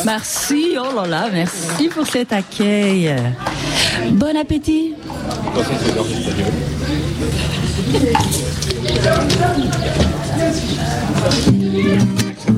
Merci, oh là là, merci pour cet accueil. Bon appétit. De toute façon, c'est